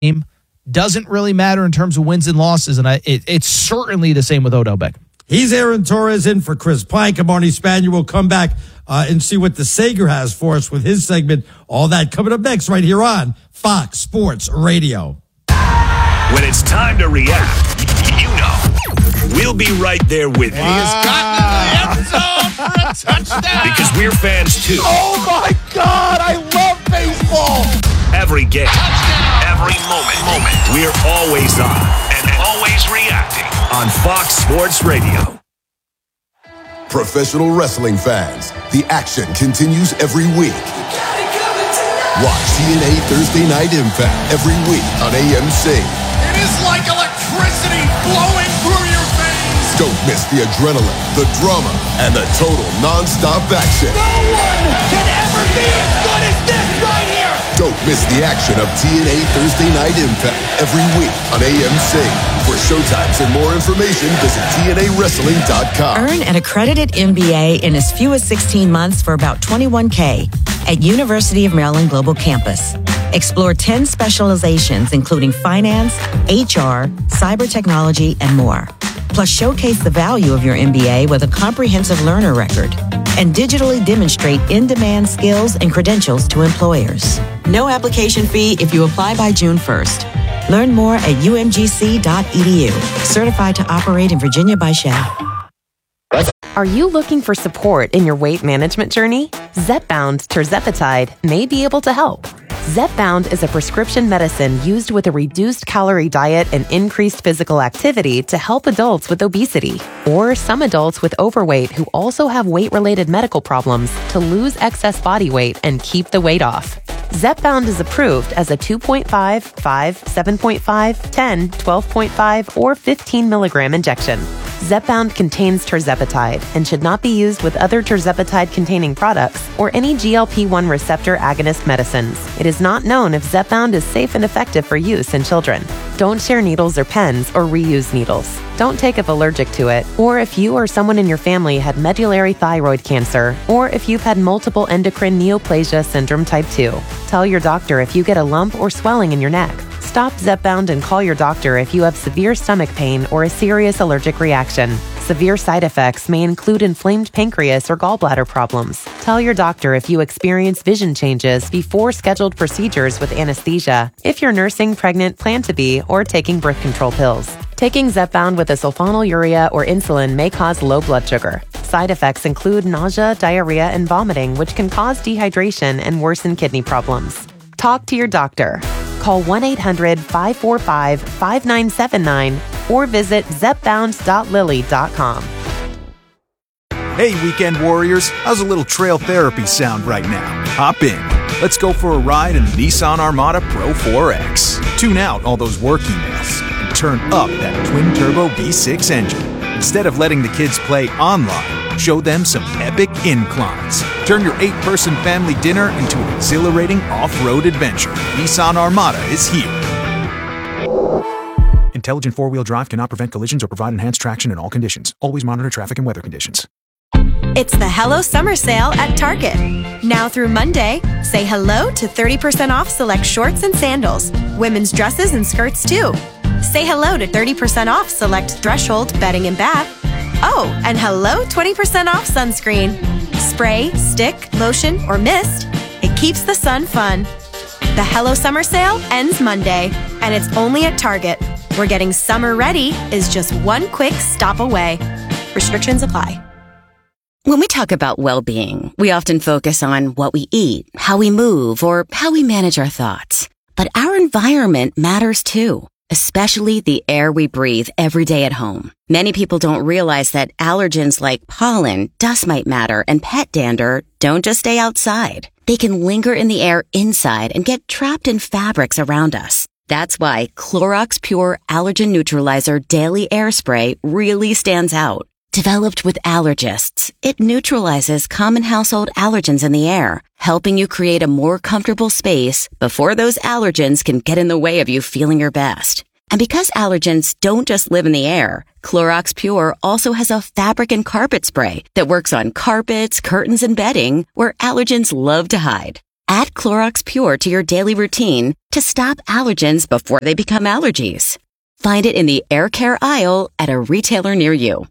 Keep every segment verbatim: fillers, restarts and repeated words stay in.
team doesn't really matter in terms of wins and losses, and I, it, it's certainly the same with Odell Beckham. He's Aaron Torres in for Chris Plank. I'm Marty Spanier. We'll come back uh, and see what the Sager has for us with his segment. All that coming up next right here on Fox Sports Radio. When it's time to react, you know, we'll be right there with you. He has gotten in the end zone for a touchdown. Because we're fans too. Oh my God, I love baseball. Every game, touchdown. Every moment, moment, we're always on and always reacting on Fox Sports Radio. Professional wrestling fans, the action continues every week. Watch T N A Thursday Night Impact every week on A M C. It is like electricity flowing through your veins. Don't miss the adrenaline, the drama, and the total non-stop action. No one can ever be as good as this right here. Don't miss the action of T N A Thursday Night Impact every week on A M C. For showtimes and more information, visit T N A wrestling dot com. Earn an accredited M B A in as few as sixteen months for about twenty-one thousand dollars at University of Maryland Global Campus. Explore ten specializations, including finance, H R, cyber technology, and more. Plus, showcase the value of your M B A with a comprehensive learner record and digitally demonstrate in-demand skills and credentials to employers. No application fee if you apply by June first. Learn more at U M G C dot E D U. Certified to operate in Virginia by S H A. Are you looking for support in your weight management journey? Zepbound tirzepatide may be able to help. Zepbound is a prescription medicine used with a reduced calorie diet and increased physical activity to help adults with obesity or some adults with overweight who also have weight-related medical problems to lose excess body weight and keep the weight off. Zepbound is approved as a two point five, five, seven point five, ten, twelve point five, or fifteen milligram injection. Zepbound contains tirzepatide and should not be used with other tirzepatide-containing products or any G L P one receptor agonist medicines. It is not known if Zepbound is safe and effective for use in children. Don't share needles or pens or reuse needles. Don't take if allergic to it, or if you or someone in your family had medullary thyroid cancer, or if you've had multiple endocrine neoplasia syndrome type two. Tell your doctor if you get a lump or swelling in your neck. Stop Zepbound and call your doctor if you have severe stomach pain or a serious allergic reaction. Severe side effects may include inflamed pancreas or gallbladder problems. Tell your doctor if you experience vision changes before scheduled procedures with anesthesia, if you're nursing, pregnant, plan to be, or taking birth control pills. Taking Zepbound with a sulfonylurea or insulin may cause low blood sugar. Side effects include nausea, diarrhea, and vomiting, which can cause dehydration and worsen kidney problems. Talk to your doctor. Call one eight hundred, five four five, five nine seven nine or visit zepbound dot lilly dot com. Hey, weekend warriors, how's a little trail therapy sound right now? Hop in. Let's go for a ride in the Nissan Armada Pro four X. Tune out all those work emails and turn up that twin-turbo V six engine. Instead of letting the kids play online, show them some epic inclines. Turn your eight-person family dinner into an exhilarating off-road adventure. Nissan Armada is here. Intelligent four-wheel drive cannot prevent collisions or provide enhanced traction in all conditions. Always monitor traffic and weather conditions. It's the Hello Summer Sale at Target. Now through Monday, say hello to thirty percent off select shorts and sandals, women's dresses and skirts too. Say hello to thirty percent off select Threshold bedding and bath. Oh, and hello twenty percent off sunscreen. Spray, stick, lotion, or mist. It keeps the sun fun. The Hello Summer Sale ends Monday, and it's only at Target, where getting summer ready is just one quick stop away. Restrictions apply. When we talk about well-being, we often focus on what we eat, how we move, or how we manage our thoughts. But our environment matters too, especially the air we breathe every day at home. Many people don't realize that allergens like pollen, dust mite matter, and pet dander don't just stay outside. They can linger in the air inside and get trapped in fabrics around us. That's why Clorox Pure Allergen Neutralizer Daily Air Spray really stands out. Developed with allergists, it neutralizes common household allergens in the air, helping you create a more comfortable space before those allergens can get in the way of you feeling your best. And because allergens don't just live in the air, Clorox Pure also has a fabric and carpet spray that works on carpets, curtains, and bedding where allergens love to hide. Add Clorox Pure to your daily routine to stop allergens before they become allergies. Find it in the air care aisle at a retailer near you.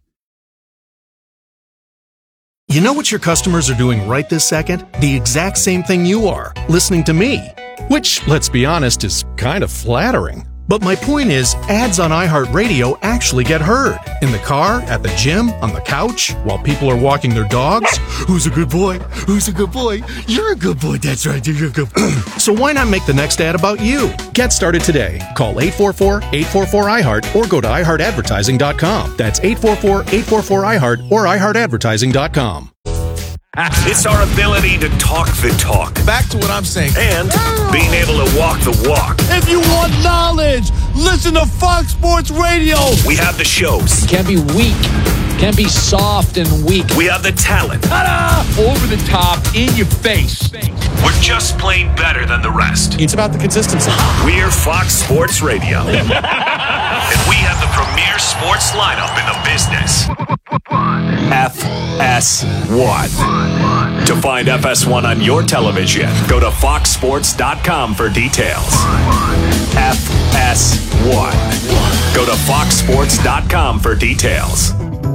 You know what your customers are doing right this second? The exact same thing you are, listening to me. Which, let's be honest, is kind of flattering. But my point is, ads on iHeartRadio actually get heard. In the car, at the gym, on the couch, while people are walking their dogs. Who's a good boy? Who's a good boy? You're a good boy, that's right, you're a good boy. So why not make the next ad about you? Get started today. Call eight four four, eight four four, I heart or go to i heart advertising dot com. That's eight four four, eight four four, I heart or i heart advertising dot com. It's our ability to talk the talk. Back to what I'm saying. And being able to walk the walk. If you want knowledge, listen to Fox Sports Radio. We have the shows. Can't be weak. Can't be soft and weak. We have the talent. Ta-da! Over the top, in your face. We're just plain better than the rest. It's about the consistency. We're Fox Sports Radio. And we have the premier sports lineup in the business. F S one. To find F S one on your television, go to fox sports dot com for details. F S one. Go to fox sports dot com for details.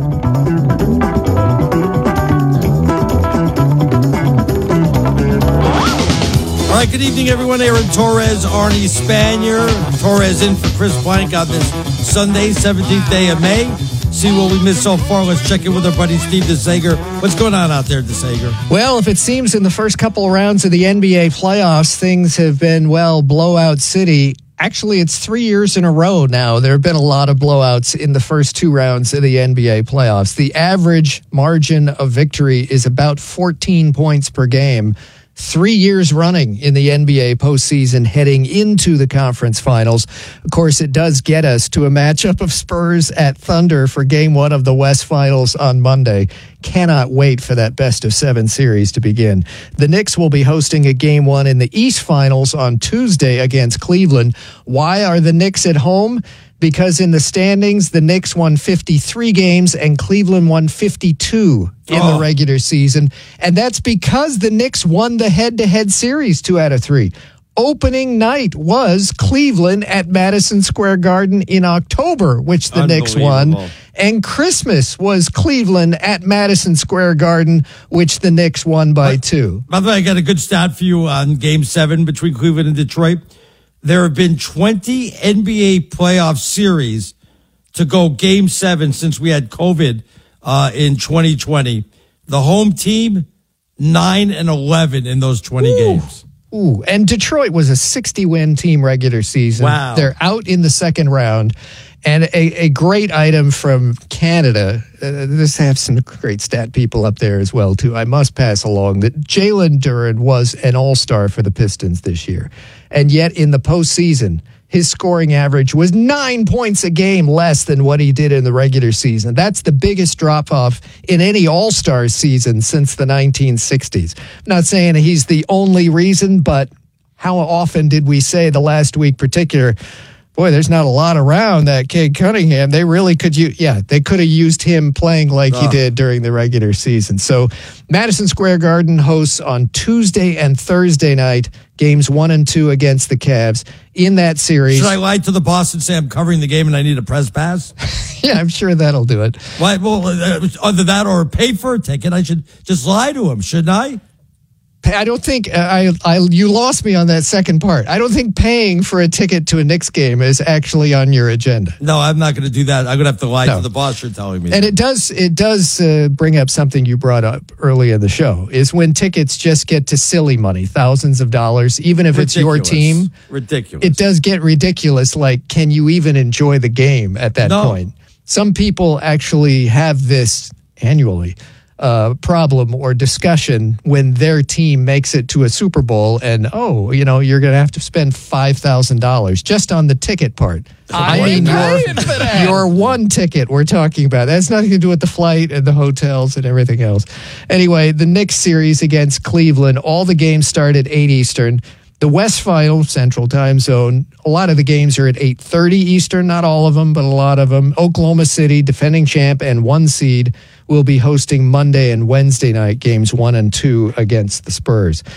All right, good evening, everyone. Aaron Torres, Arnie Spanier. Torres in for Chris Plank on this Sunday, seventeenth day of May. See what we missed so far. Let's check in with our buddy Steve DeSager. What's going on out there, DeSager? Well, if it seems in the first couple of rounds of the N B A playoffs, things have been, well, blowout city. Actually, it's three years in a row now. There have been a lot of blowouts in the first two rounds of the N B A playoffs. The average margin of victory is about fourteen points per game. Three years running in the N B A postseason heading into the conference finals. Of course, it does get us to a matchup of Spurs at Thunder for game one of the West Finals on Monday. Cannot wait for that best of seven series to begin. The Knicks will be hosting a game one in the East Finals on Tuesday against Cleveland. Why are the Knicks at home? Because in the standings, the Knicks won fifty-three games and Cleveland won fifty-two in oh. the regular season. And that's because the Knicks won the head-to-head series two out of three. Opening night was Cleveland at Madison Square Garden in October, which the Knicks won. And Christmas was Cleveland at Madison Square Garden, which the Knicks won by but, two. By the way, I got a good stat for you on game seven between Cleveland and Detroit. There have been twenty N B A playoff series to go game seven since we had COVID uh, in twenty twenty. The home team, nine and eleven in those twenty Ooh. games. Ooh, and Detroit was a sixty-win team regular season. Wow. They're out in the second round. And a, a great item from Canada. Uh, this have some great stat people up there as well, too. I must pass along that Jalen Duren was an all-star for the Pistons this year. And yet in the postseason, his scoring average was nine points a game less than what he did in the regular season. That's the biggest drop-off in any all-star season since the nineteen sixties. I'm not saying he's the only reason, but how often did we say the last week particular, boy, there's not a lot around that kid Cunningham. They really could use, yeah, they could have used him playing like oh. he did during the regular season. So Madison Square Garden hosts on Tuesday and Thursday night games one and two against the Cavs in that series. Should I lie to the boss and say I'm covering the game and I need a press pass? Yeah, I'm sure that'll do it. Why? Well, uh, either that or pay for a ticket. I should just lie to him, shouldn't I? I don't think uh, I, I. You lost me on that second part. I don't think paying for a ticket to a Knicks game is actually on your agenda. No, I'm not going to do that. I'm going to have to lie no. to the boss. You're telling me, and it does. It does uh, bring up something you brought up early in the show. Is when tickets just get to silly money, thousands of dollars, even if ridiculous. It's your team. Ridiculous. It does get ridiculous. Like, can you even enjoy the game at that no. point? Some people actually have this annually. Uh, problem or discussion when their team makes it to a Super Bowl and, oh, you know, you're going to have to spend five thousand dollars just on the ticket part. I, I mean, your, your one ticket we're talking about. That's nothing to do with the flight and the hotels and everything else. Anyway, the Knicks series against Cleveland, all the games start at eight Eastern. The West Final, Central Time Zone, a lot of the games are at eight thirty Eastern, not all of them, but a lot of them. Oklahoma City, defending champ and one seed, will be hosting Monday and Wednesday night games one and two against the Spurs.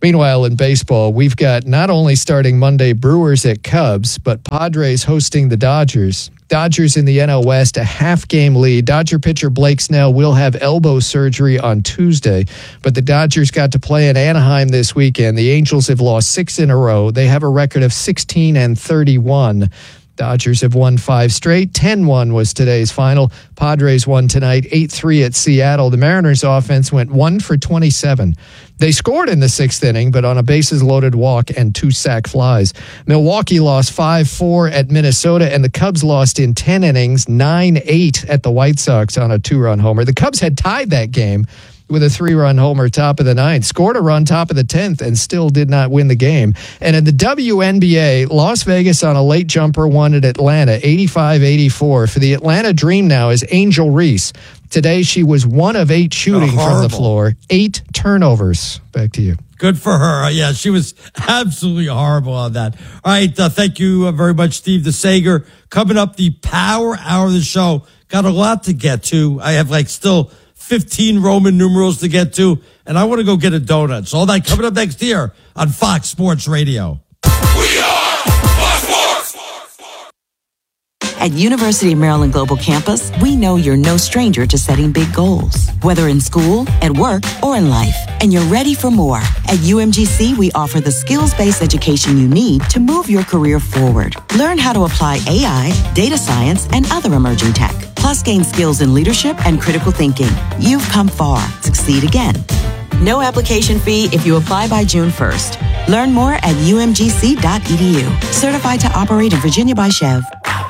Meanwhile, in baseball, we've got not only starting Monday Brewers at Cubs, but Padres hosting the Dodgers. Dodgers in the N L West, a half-game lead. Dodger pitcher Blake Snell will have elbow surgery on Tuesday, but the Dodgers got to play in Anaheim this weekend. The Angels have lost six in a row. They have a record of sixteen and thirty-one. Dodgers have won five straight. ten one was today's final. Padres won tonight, eight three at Seattle. The Mariners' offense went one for twenty-seven. They scored in the sixth inning, but on a bases-loaded walk and two sac flies. Milwaukee lost five four at Minnesota, and the Cubs lost in ten innings, nine eight at the White Sox on a two-run homer. The Cubs had tied that game with a three-run homer top of the ninth, scored a run top of the tenth, and still did not win the game. And in the W N B A, Las Vegas on a late jumper won at Atlanta, eighty-five eighty-four. For the Atlanta Dream now is Angel Reese. Today, she was one of eight shooting Oh, from the floor, eight turnovers. Back to you. Good for her. Yeah, she was absolutely horrible on that. All right, uh, thank you uh, very much, Steve DeSager. Coming up, the power hour of the show. Got a lot to get to. I have like still fifteen Roman numerals to get to, and I want to go get a donut. So all that coming up next year on Fox Sports Radio. We are Fox Sports. At University of Maryland Global Campus, we know you're no stranger to setting big goals, whether in school, at work, or in life. And you're ready for more. At U M G C, we offer the skills-based education you need to move your career forward. Learn how to apply A I, data science, and other emerging tech. Plus, gain skills in leadership and critical thinking. You've come far. Succeed again. No application fee if you apply by June first. Learn more at U M G C dot E D U. Certified to operate in Virginia by Chev.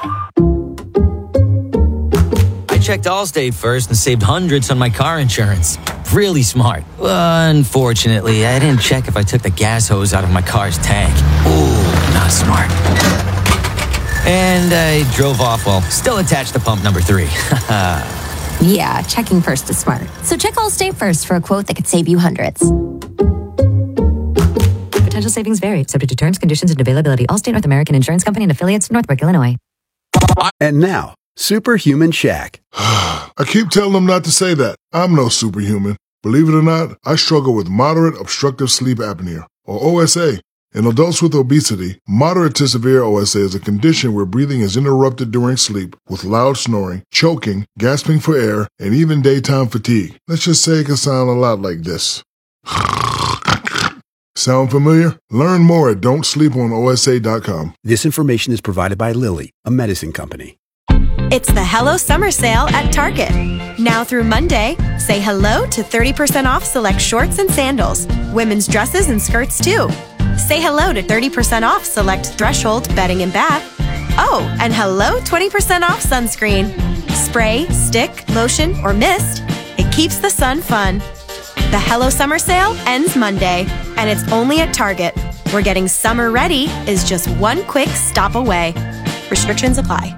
I checked Allstate first and saved hundreds on my car insurance. Really smart. Unfortunately, I didn't check if I took the gas hose out of my car's tank. Ooh, not smart. And I drove off while still attached to pump number three. Yeah, checking first is smart. So check Allstate first for a quote that could save you hundreds. Potential savings vary, subject to terms, conditions, and availability. Allstate North American Insurance Company and affiliates, Northbrook, Illinois. And now, Superhuman Shaq. I keep telling them not to say that. I'm no superhuman. Believe it or not, I struggle with moderate obstructive sleep apnea, or O S A. In adults with obesity, moderate to severe O S A is a condition where breathing is interrupted during sleep with loud snoring, choking, gasping for air, and even daytime fatigue. Let's just say it can sound a lot like this. Sound familiar? Learn more at don't sleep on O S A dot com. This information is provided by Lilly, a medicine company. It's the Hello Summer Sale at Target. Now through Monday, say hello to thirty percent off select shorts and sandals, women's dresses and skirts too. Say hello to thirty percent off select Threshold bedding and bath. Oh, and hello twenty percent off sunscreen. Spray, stick, lotion, or mist. It keeps the sun fun. The Hello Summer Sale ends Monday, and it's only at Target, where getting summer ready is just one quick stop away. Restrictions apply.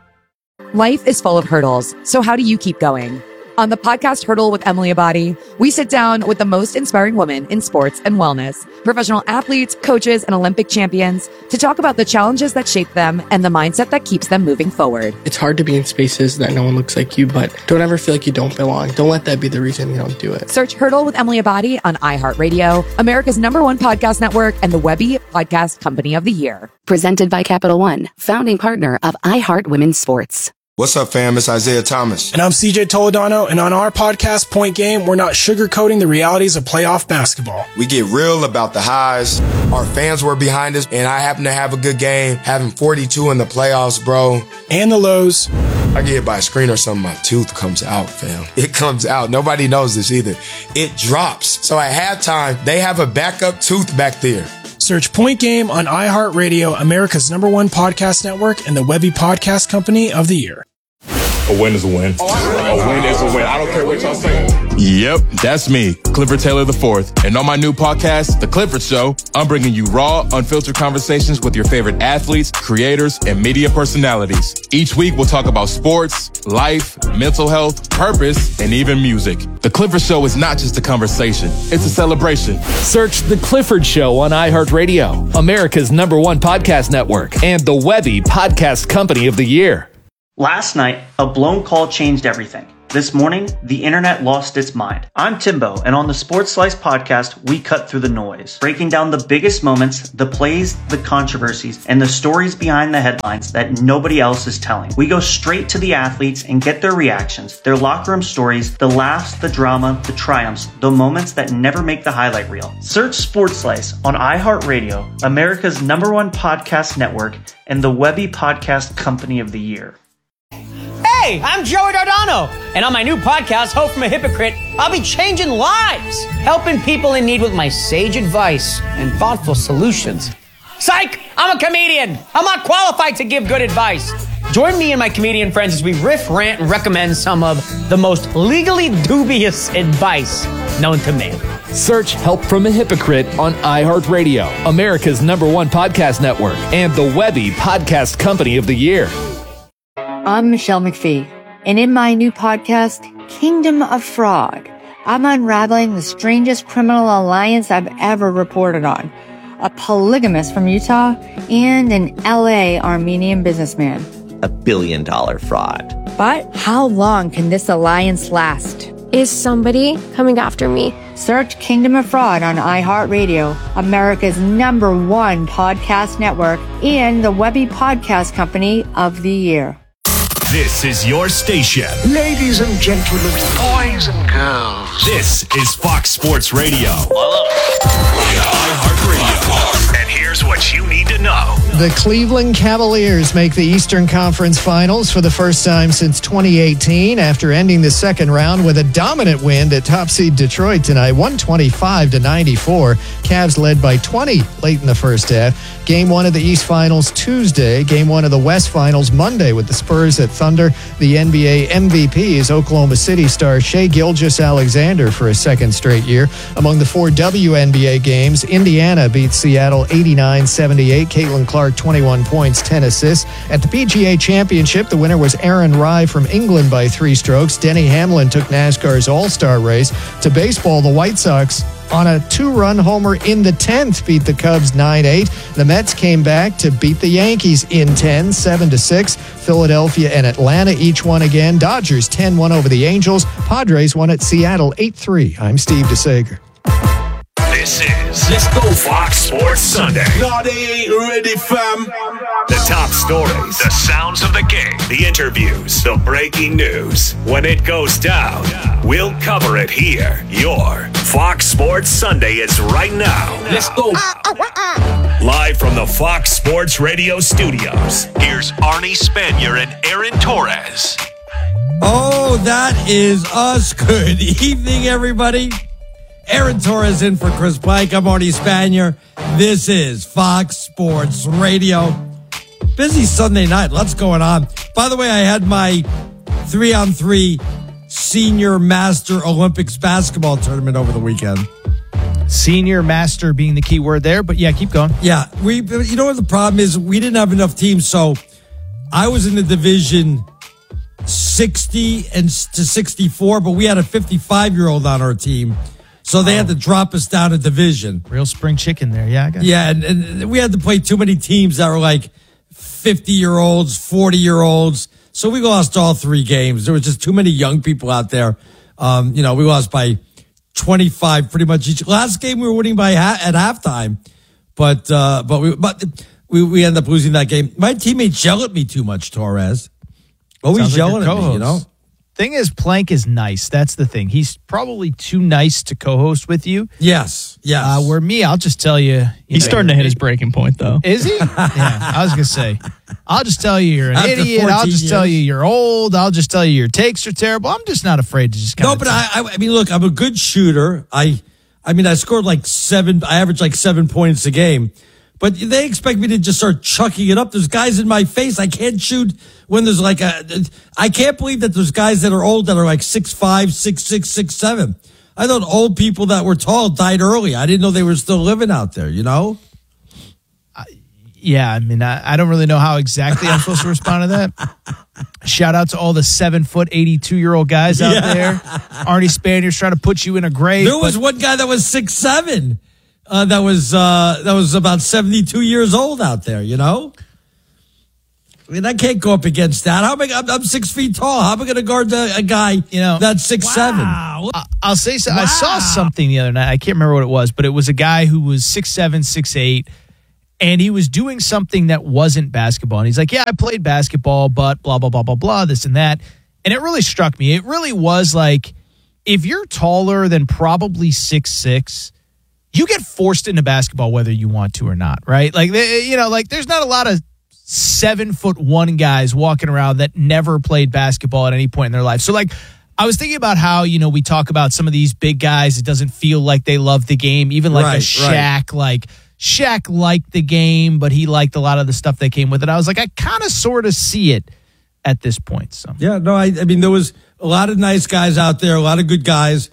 Life is full of hurdles, so how do you keep going? On the podcast Hurdle with Emily Abadi, we sit down with the most inspiring women in sports and wellness, professional athletes, coaches, and Olympic champions to talk about the challenges that shape them and the mindset that keeps them moving forward. It's hard to be in spaces that no one looks like you, but don't ever feel like you don't belong. Don't let that be the reason you don't do it. Search Hurdle with Emily Abadi on iHeartRadio, America's number one podcast network, and the Webby Podcast Company of the Year. Presented by Capital One, founding partner of iHeart Women's Sports. What's up, fam? It's Isaiah Thomas. And I'm C J Toledano, and on our podcast, Point Game, we're not sugarcoating the realities of playoff basketball. We get real about the highs. Our fans were behind us, and I happen to have a good game, having forty-two in the playoffs, bro. And the lows. I get hit by a screen or something, my tooth comes out, fam. It comes out. Nobody knows this either. It drops. So at halftime, they have a backup tooth back there. Search Point Game on iHeartRadio, America's number one podcast network, and the Webby Podcast Company of the Year. A win is a win. A win is a win. I don't care what y'all say. Yep, that's me, Clifford Taylor the fourth. And on my new podcast, The Clifford Show, I'm bringing you raw, unfiltered conversations with your favorite athletes, creators, and media personalities. Each week, we'll talk about sports, life, mental health, purpose, and even music. The Clifford Show is not just a conversation, it's a celebration. Search The Clifford Show on iHeartRadio, America's number one podcast network, and the Webby Podcast Company of the Year. Last night, a blown call changed everything. This morning, the internet lost its mind. I'm Timbo, and on the Sports Slice podcast, we cut through the noise, breaking down the biggest moments, the plays, the controversies, and the stories behind the headlines that nobody else is telling. We go straight to the athletes and get their reactions, their locker room stories, the laughs, the drama, the triumphs, the moments that never make the highlight reel. Search Sports Slice on iHeartRadio, America's number one podcast network, and the Webby Podcast Company of the Year. Hey, I'm Joey Dardano, and on my new podcast, Hope from a Hypocrite, I'll be changing lives, helping people in need with my sage advice and thoughtful solutions. Psych! I'm a comedian. I'm not qualified to give good advice. Join me and my comedian friends as we riff, rant, and recommend some of the most legally dubious advice known to man. Search Help from a Hypocrite on iHeartRadio, America's number one podcast network, and the Webby Podcast Company of the Year. I'm Michelle McPhee, and in my new podcast, Kingdom of Fraud, I'm unraveling the strangest criminal alliance I've ever reported on. A polygamist from Utah and an L A Armenian businessman. A billion dollar fraud. But how long can this alliance last? Is somebody coming after me? Search Kingdom of Fraud on iHeartRadio, America's number one podcast network, and the Webby Podcast Company of the Year. This is your station. Ladies and gentlemen, boys and girls. This is Fox Sports Radio. iHeartRadio. And here's what you need to know. The Cleveland Cavaliers make the Eastern Conference Finals for the first time since twenty eighteen after ending the second round with a dominant win at top seed Detroit tonight, one twenty-five to ninety-four. Cavs led by twenty late in the first half. Game one of the East Finals Tuesday. Game one of the West Finals Monday with the Spurs at Thunder. The N B A M V P is Oklahoma City star Shai Gilgeous-Alexander for a second straight year. Among the four W N B A games, Indiana beats Seattle eighty-nine seventy-eight. Caitlin Clark, twenty-one points, ten assists. At the P G A Championship, the winner was Aaron Rai from England by three strokes. Denny Hamlin took NASCAR's All-Star race. To baseball, the White Sox on a two-run homer in the tenth beat the Cubs nine eight. The Mets came back to beat the Yankees in ten, seven to six. Philadelphia and Atlanta each won again. Dodgers ten one over the Angels. Padres won at Seattle eight three. I'm Steve DeSager. This is Let's Go Fox Sports Sunday. No, they ain't ready, fam. The top stories, the sounds of the game, the interviews, the breaking news. When it goes down, we'll cover it here. Your Fox Sports Sunday is right now. Let's go. Live from the Fox Sports Radio studios, here's Arnie Spanier and Aaron Torres. Oh, that is us. Good evening, everybody. Aaron Torres in for Chris Pike. I'm Arnie Spanier. This is Fox Sports Radio. Busy Sunday night. Lots going on. By the way, I had my three-on-three Senior Master Olympics basketball tournament over the weekend. Senior Master being the key word there, but yeah, keep going. Yeah, we. You know what the problem is? We didn't have enough teams, so I was in the division sixty and to sixty-four, but we had a fifty-five-year-old on our team. So they oh. had to drop us down a division. Real spring chicken there. Yeah, I got Yeah, and, and we had to play too many teams that were like fifty-year-olds, forty-year-olds. So we lost all three games. There was just too many young people out there. Um, you know, we lost by twenty-five pretty much each. Last game we were winning by ha- at halftime. But uh, but we but we, we ended up losing that game. My teammates yell at me too much, Torres. Always Sounds yelling like at me, you know? Thing is, Plank is nice. That's the thing. He's probably too nice to co-host with you. Yes, yes. Uh, where me, I'll just tell you. you He's know, starting to hit his breaking point, though. Is he? Yeah, I was going to say. I'll just tell you you're an After idiot. I'll just years. tell you you're old. I'll just tell you your takes are terrible. I'm just not afraid to just kind No, of. but I, I, I mean, look, I'm a good shooter. I, I mean, I scored like seven. I averaged like seven points a game. But they expect me to just start chucking it up. There's guys in my face. I can't shoot when there's like a, I can't believe that there's guys that are old that are like six five, six six, six seven. I thought old people that were tall died early. I didn't know they were still living out there, you know? Uh, yeah, I mean, I, I don't really know how exactly I'm supposed to respond to that. Shout out to all the seven foot, eighty-two year old guys out Yeah. there. Arnie Spanier's trying to put you in a grave. There was but- one guy that was six seven. Uh, that was uh, that was about seventy-two years old out there, you know? I mean, I can't go up against that. How am I, I'm, I'm six feet tall. How am I going to guard the, a guy you know, that's six, wow. seven? I- I'll say so. Wow. I saw something the other night. I can't remember what it was, but it was a guy who was six seven, six eight, and he was doing something that wasn't basketball. And he's like, yeah, I played basketball, but blah, blah, blah, blah, blah, this and that. And it really struck me. It really was like, if you're taller than probably six six, you get forced into basketball whether you want to or not, right? Like, you know, like there's not a lot of seven foot one guys walking around that never played basketball at any point in their life. So like, I was thinking about how, you know, we talk about some of these big guys. It doesn't feel like they love the game. Even like right, a Shaq, right. like Shaq liked the game, but he liked a lot of the stuff that came with it. I was like, I kind of sort of see it at this point. So yeah, no, I, I mean, there was a lot of nice guys out there, a lot of good guys.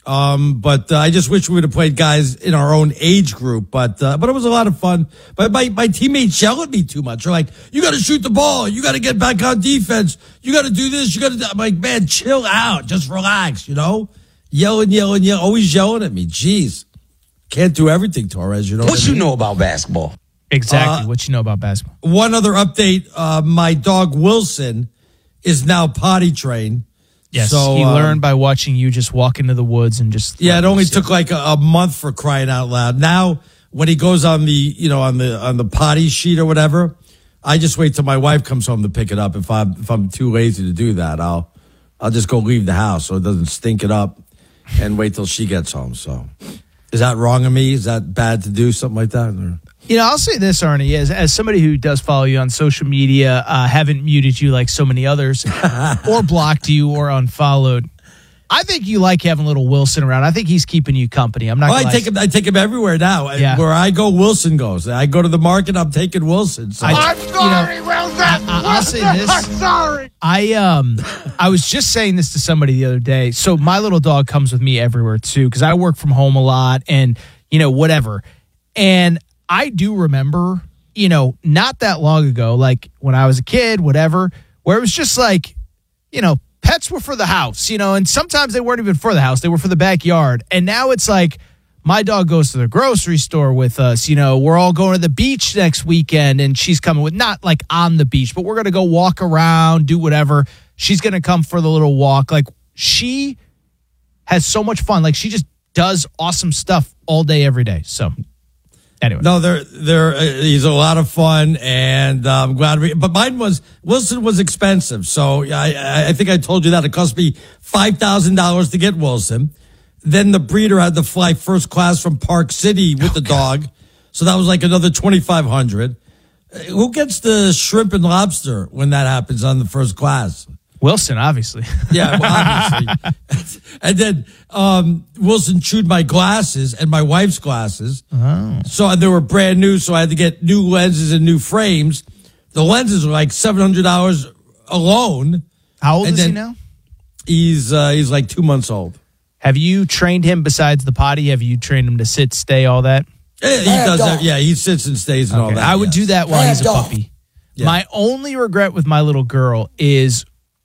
Um, but uh, I just wish we would have played guys in our own age group. But uh, but it was a lot of fun. But my, my teammates yell at me too much. They're like, you got to shoot the ball. You got to get back on defense. You got to do this. You got to. I'm like, man, chill out. Just relax. You know, yelling, yelling, yelling. Always yelling at me. Jeez, can't do everything, Torres. You know what, what you I mean? know about basketball? Exactly. Uh, what you know about basketball. One other update. Uh, my dog Wilson is now potty trained. Yes, so, he um, learned by watching you just walk into the woods and just. Yeah, it only took like a, a month for crying out loud. Now, when he goes on the, you know, on the on the potty sheet or whatever, I just wait till my wife comes home to pick it up. If I'm if I'm too lazy to do that, I'll I'll just go leave the house so it doesn't stink it up, and wait till she gets home. So, is that wrong of me? Is that bad to do something like that? Or? You know, I'll say this, Arnie, as, as somebody who does follow you on social media, uh, haven't muted you like so many others, or blocked you or unfollowed. I think you like having little Wilson around. I think he's keeping you company. I'm not. Oh, gonna I take him. I take him everywhere now. Yeah. Where I go, Wilson goes. I go to the market. I'm taking Wilson. So. I, I'm sorry, you know, Wilson. I, I, I'll say this. I'm sorry. I um, I was just saying this to somebody the other day. So my little dog comes with me everywhere too, because I work from home a lot, and you know whatever, and. I do remember, you know, not that long ago, like when I was a kid, whatever, where it was just like, you know, pets were for the house, you know, and sometimes they weren't even for the house. They were for the backyard. And now it's like my dog goes to the grocery store with us. You know, we're all going to the beach next weekend and she's coming with, not like on the beach, but we're going to go walk around, do whatever. She's going to come for the little walk. Like she has so much fun. Like she just does awesome stuff all day, every day. So. Anyway, no, they're they're uh, he's a lot of fun, and uh, I'm glad. We, but mine was Wilson was expensive, so I I think I told you that it cost me five thousand dollars to get Wilson. Then the breeder had to fly first class from Park City with the dog, so that was like another twenty five hundred. Who gets the shrimp and lobster when that happens on the first class? Wilson, obviously. Yeah, well, obviously. And then um, Wilson chewed my glasses and my wife's glasses. Oh. So they were brand new, so I had to get new lenses and new frames. The lenses were like seven hundred dollars alone. How old and is he now? He's uh, he's like two months old. Have you trained him besides the potty? Have you trained him to sit, stay, all that? Yeah, he does that. Yeah, he sits and stays and Okay. all that. I would yes. do that while he's a dog. puppy. Yeah. My only regret with my little girl is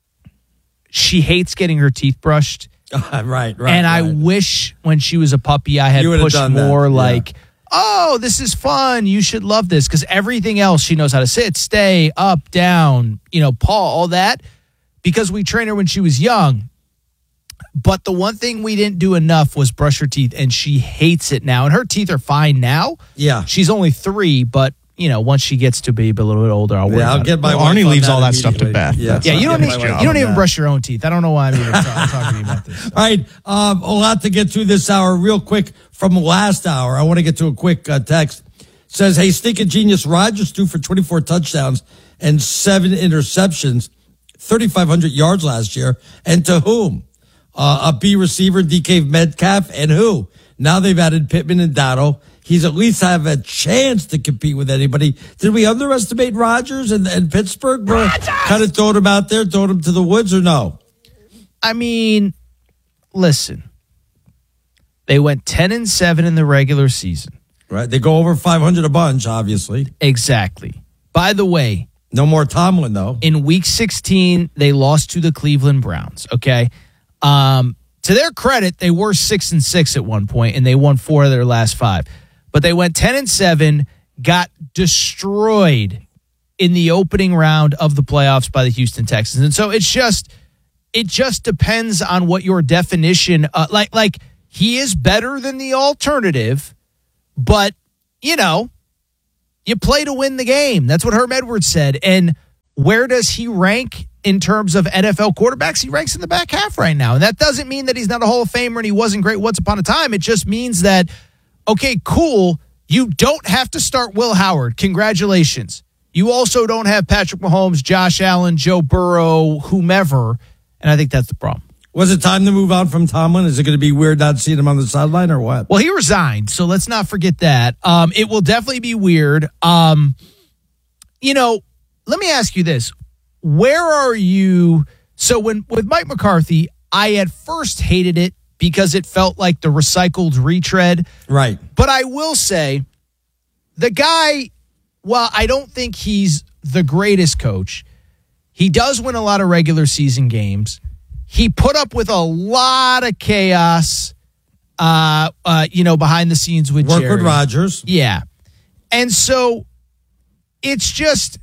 she hates getting her teeth brushed. right, right. And I right. wish when she was a puppy, I had You would've pushed done that, more yeah. like, oh, this is fun. You should love this. Because everything else, she knows how to sit, stay, up, down, you know, paw, all that. Because we trained her when she was young. But the one thing we didn't do enough was brush her teeth. And she hates it now. And her teeth are fine now. Yeah. She's only three, but, you know, once she gets to be a little bit older, I'll worry Yeah, I'll about get it. my Well, wife Arnie on leaves that all that stuff to immediately. Beth. Yeah, That's Yeah, so you I'll don't get need, my wife you don't on even that. brush your own teeth. I don't know why I'm even ta- talking to you about this. All right, um, a lot to get to this hour. Real quick from last hour, I want to get to a quick uh, text. It says, hey, stinking genius, Rodgers threw for twenty-four touchdowns and seven interceptions, thirty-five hundred yards last year. And to whom? Uh, a B receiver, D K Metcalf, and who? Now they've added Pittman and Dotto. He's at least have a chance to compete with anybody. Did we underestimate Rodgers and, and Pittsburgh? Kind of throwing him out there, throwing him to the woods, or no? I mean, listen, they went ten and seven in the regular season. Right. They go over five hundred a bunch, obviously. Exactly. By the way, no more Tomlin, though. In week sixteen, they lost to the Cleveland Browns. Okay. Um, to their credit, they were six and six at one point, and they won four of their last five. But they went ten and seven, got destroyed in the opening round of the playoffs by the Houston Texans. And so it's just it just depends on what your definition uh, like like he is better than the alternative, but you know, you play to win the game. That's what Herm Edwards said. And where does he rank in terms of N F L quarterbacks? He ranks in the back half right now. And that doesn't mean that he's not a Hall of Famer and he wasn't great once upon a time. It just means that, okay, cool, you don't have to start Will Howard. Congratulations. You also don't have Patrick Mahomes, Josh Allen, Joe Burrow, whomever. And I think that's the problem. Was it time to move on from Tomlin? Is it going to be weird not seeing him on the sideline or what? Well, he resigned, so let's not forget that. Um, it will definitely be weird. Um, you know, let me ask you this. Where are you? So when with Mike McCarthy, I at first hated it because it felt like the recycled retread. Right. But I will say, the guy, while I don't think he's the greatest coach, he does win a lot of regular season games. He put up with a lot of chaos, uh, uh, you know, behind the scenes with Work Jerry. with Rodgers. Yeah. And so it's just,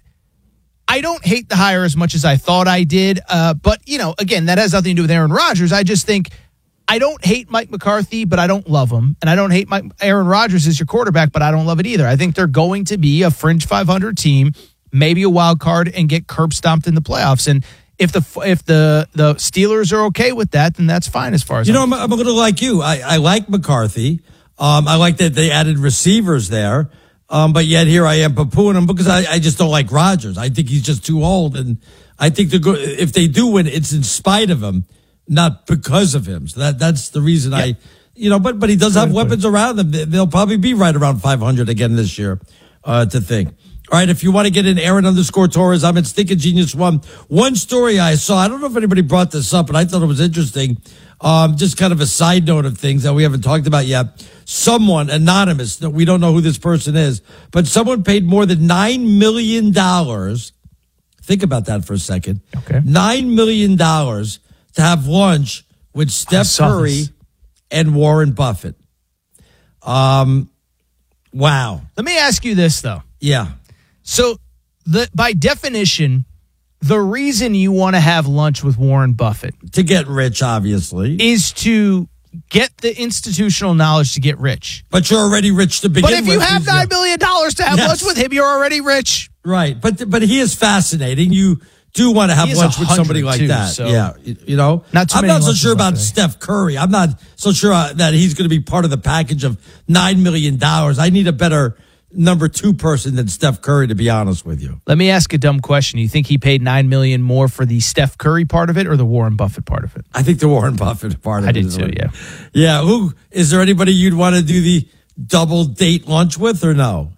I don't hate the hire as much as I thought I did. Uh, but, you know, again, that has nothing to do with Aaron Rodgers. I just think I don't hate Mike McCarthy, but I don't love him. And I don't hate Mike, Aaron Rodgers as your quarterback, but I don't love it either. I think they're going to be a fringe five hundred team, maybe a wild card, and get curb stomped in the playoffs. And if the if the, the Steelers are okay with that, then that's fine as far as you know. I'm, I'm, I'm a little like you. I, I like McCarthy. Um, I like that they added receivers there. Um, but yet here I am poo-pooing him because I, I just don't like Rodgers. I think he's just too old, and I think they're go- if they do win, it's in spite of him, not because of him. So that that's the reason yeah. I, you know. But but he does have weapons around them. They'll probably be right around five hundred again this year. Uh, to think. All right, if you want to get in Aaron underscore Torres, I'm at Stinking Genius One. One story I saw, I don't know if anybody brought this up, but I thought it was interesting. Um, just kind of a side note of things that we haven't talked about yet. Someone, anonymous, we don't know who this person is, but someone paid more than nine million dollars. Think about that for a second. Okay. nine million dollars to have lunch with Steph Curry this. and Warren Buffett. Um, wow. Let me ask you this, though. Yeah. So, the by definition, the reason you want to have lunch with Warren Buffett to get rich, obviously, is to get the institutional knowledge to get rich. But you're already rich to begin with. But if you have nine million dollars to have yes. lunch with him, you're already rich. Right. But but he is fascinating. You do want to have lunch with somebody like too, that. So yeah. You, you know, not too I'm many not so lunches sure about today. Steph Curry. I'm not so sure uh, that he's going to be part of the package of nine million dollars. I need a better number two person than Steph Curry, to be honest with you. Let me ask a dumb question. You think he paid nine million dollars more for the Steph Curry part of it or the Warren Buffett part of it? I think the Warren Buffett part of I it. did is too, like, yeah. Yeah. Who is there anybody you'd want to do the double date lunch with or no?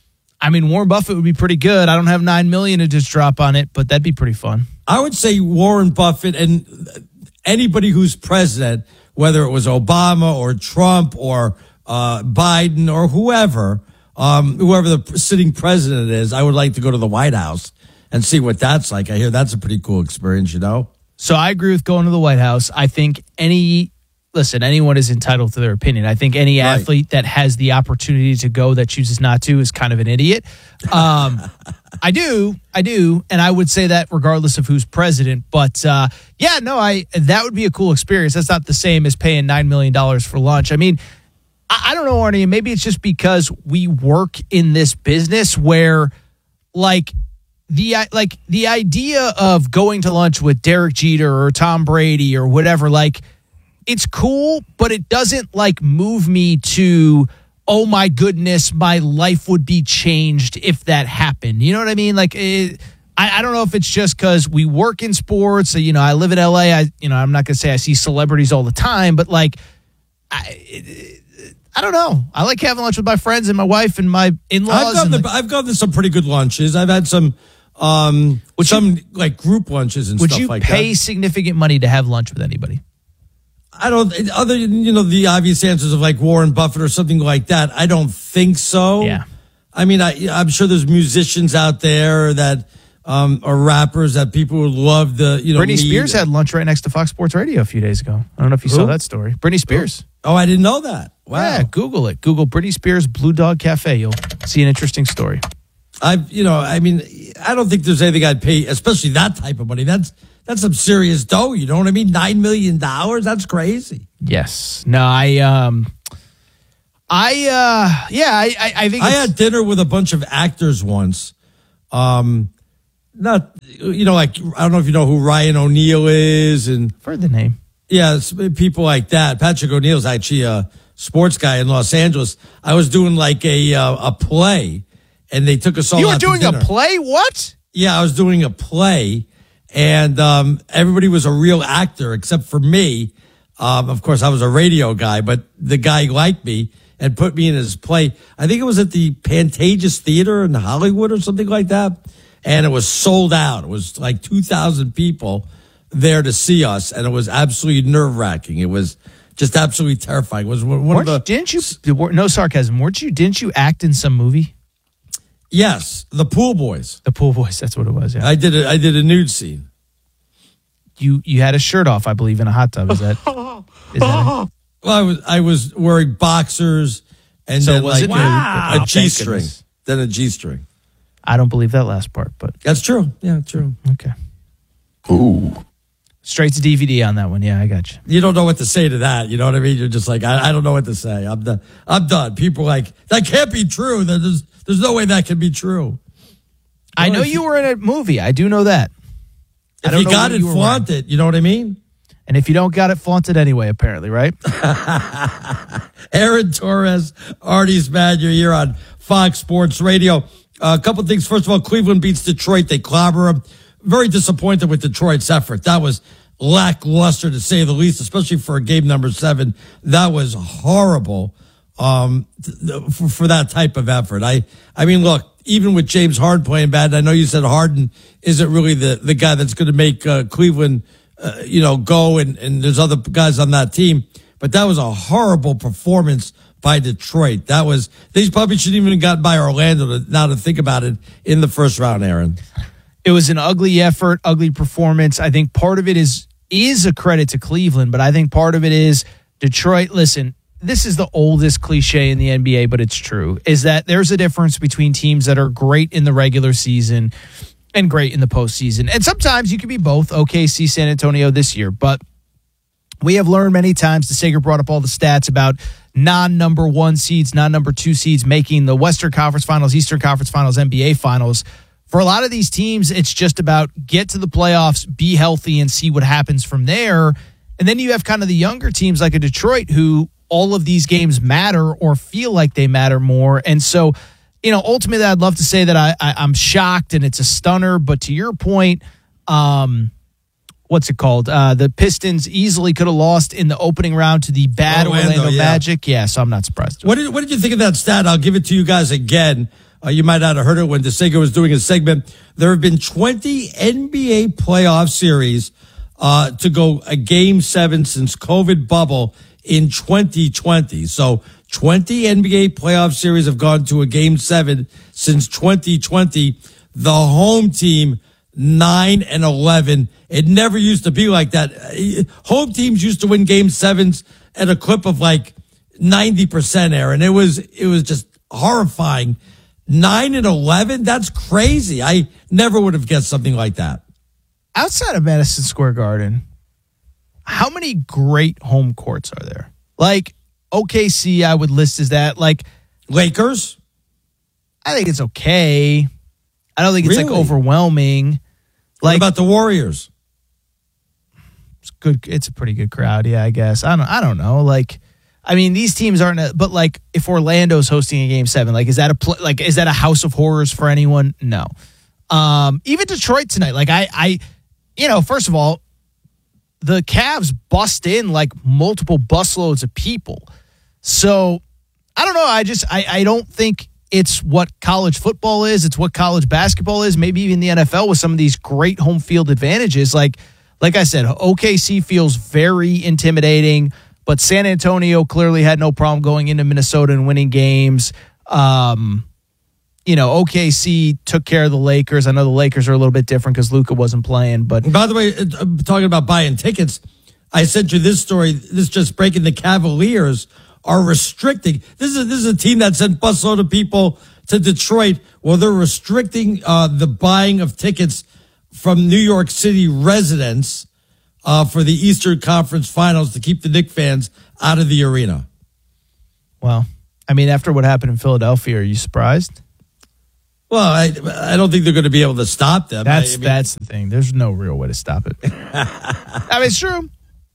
I mean, Warren Buffett would be pretty good. I don't have nine million dollars to just drop on it, but that'd be pretty fun. I would say Warren Buffett and anybody who's president, whether it was Obama or Trump or uh, Biden or whoever, um, whoever the sitting president is, I would like to go to the White House and see what that's like. I hear that's a pretty cool experience, you know? So I agree with going to the White House. I think any, listen, anyone is entitled to their opinion. I think any Right. athlete that has the opportunity to go that chooses not to is kind of an idiot. Um, I do, I do, and I would say that regardless of who's president. But uh, yeah, no, I that would be a cool experience. That's not the same as paying nine million dollars for lunch. I mean, I, I don't know, Arnie, maybe it's just because we work in this business where, like, the like the idea of going to lunch with Derek Jeter or Tom Brady or whatever, like, it's cool, but it doesn't like move me to, oh my goodness, my life would be changed if that happened. You know what I mean? Like, it, I, I don't know if it's just because we work in sports. So, you know, I live in L A. I, you know, I'm not gonna say I see celebrities all the time, but like, I, it, I don't know. I like having lunch with my friends and my wife and my in-laws. I've gone, and to, like, I've gone to some pretty good lunches. I've had some, um, Would some you- like group lunches and would stuff you like pay that. significant money to have lunch with anybody? I don't, other than, you know, the obvious answers of like Warren Buffett or something like that. I don't think so. Yeah. I mean, I, I'm sure there's musicians out there that, um, are rappers that people would love the, you know. Britney meet. Spears had lunch right next to Fox Sports Radio a few days ago. I don't know if you Who? saw that story. Britney Spears. Oh, I didn't know that. Wow. Yeah, Google it. Google Britney Spears Blue Dog Cafe. You'll see an interesting story. I've, you know, I mean, I don't think there's anything I'd pay, especially that type of money. That's that's some serious dough. You know what I mean? Nine million dollars. That's crazy. Yes. No, I, um, I, uh, yeah, I, I, I think I it's, had dinner with a bunch of actors once. Um, not, you know, like, I don't know if you know who Ryan O'Neal is, and I've heard the name. Yeah, it's people like that. Patrick O'Neal's actually a sports guy in Los Angeles. I was doing like a uh, a play, and they took us all. You were out to doing a dinner. play? What? Yeah, I was doing a play, and um, everybody was a real actor except for me. Um, of course, I was a radio guy, but the guy liked me and put me in his play. I think it was at the Pantages Theater in Hollywood or something like that, and it was sold out. It was like two thousand people there to see us, and it was absolutely nerve-wracking. It was just absolutely terrifying. It was one Weren't of the you, didn't you? No sarcasm. Weren't you? Didn't you act in some movie? Yes, the Pool Boys. The Pool Boys. That's what it was. Yeah. I did a, I did a nude scene. You you had a shirt off, I believe, in a hot tub. Is that? Is that it? Well, I was I was wearing boxers and So then was like it a, nude? a Oh, thank G-string, goodness. then a G-string. I don't believe that last part, but That's true. Yeah, true. okay. Ooh. Straight to D V D on that one. Yeah, I got you. You don't know what to say to that. You know what I mean? You're just like, I, I don't know what to say. I'm done. I'm done. People are like, that can't be true. There's there's no way that can be true. I Well, know if you were in a movie. I do know that. I If don't you know got what it, you were flaunt wearing. it. You know what I mean? And if you don't got it, flaunt it anyway, apparently, right? Aaron Torres, Artie's Mad. You're here on Fox Sports Radio. Uh, a couple things. First of all, Cleveland beats Detroit. They clobber them. Very disappointed with Detroit's effort. That was lackluster, to say the least, especially for game number seven. That was horrible um, th- for, for that type of effort. I, I mean, look, even with James Harden playing bad, I know you said Harden isn't really the, the guy that's going to make uh, Cleveland, uh, you know, go, and, and there's other guys on that team. But that was a horrible performance by Detroit. That was, they probably shouldn't even have gotten by Orlando to, now to think about it in the first round, Aaron. It was an ugly effort, ugly performance. I think part of it is is a credit to Cleveland, but I think part of it is Detroit. Listen, this is the oldest cliche in the N B A, but it's true, is that there's a difference between teams that are great in the regular season and great in the postseason. And sometimes you can be both. O K C, San Antonio this year, but we have learned many times, DeSager brought up all the stats about non-number one seeds, non-number two seeds making the Western Conference Finals, Eastern Conference Finals, N B A Finals. For a lot of these teams, it's just about get to the playoffs, be healthy, and see what happens from there. And then you have kind of the younger teams like a Detroit who all of these games matter or feel like they matter more. And so, you know, ultimately I'd love to say that I, I, I'm shocked and it's a stunner. But to your point, um, what's it called? Uh, the Pistons easily could have lost in the opening round to the bad Orlando, Orlando yeah. Magic. Yeah, so I'm not surprised. What did, what did you think of that stat? I'll give it to you guys again. Uh, you might not have heard it when DeSager was doing his segment. There have been twenty N B A playoff series uh, to go a game seven since COVID bubble in twenty twenty. So twenty N B A playoff series have gone to a game seven since twenty twenty. The home team, nine and eleven. It never used to be like that. Home teams used to win game sevens at a clip of like ninety percent, Aaron. It was, it was just horrifying. Nine and eleven? That's crazy. I never would have guessed something like that. Outside of Madison Square Garden, how many great home courts are there? Like O K C, I would list as that. Like Lakers? I think it's okay. I don't think it's Really? like overwhelming. Like what about the Warriors? It's good. It's a pretty good crowd. Yeah, I guess. I don't. I don't know. Like, I mean, these teams aren't. A, but like, if Orlando's hosting a game seven, like, is that a pl- like is that a house of horrors for anyone? No. Um, even Detroit tonight. Like, I, I, you know, first of all, the Cavs bust in like multiple busloads of people. So I don't know. I just I I don't think it's what college football is. It's what college basketball is. Maybe even the N F L with some of these great home field advantages. Like, like I said, O K C feels very intimidating. But San Antonio clearly had no problem going into Minnesota and winning games. Um, you know, O K C took care of the Lakers. I know the Lakers are a little bit different because Luka wasn't playing. But By the way, uh, talking about buying tickets, I sent you this story. This just breaking. The Cavaliers are restricting. This is this is a team that sent busload of people to Detroit. Well, they're restricting uh, the buying of tickets from New York City residents uh, for the Eastern Conference Finals to keep the Knicks fans out of the arena. Well, I mean, after what happened in Philadelphia, are you surprised? Well, I I don't think they're going to be able to stop them. That's I mean, that's the thing. There's no real way to stop it. I mean, it's true.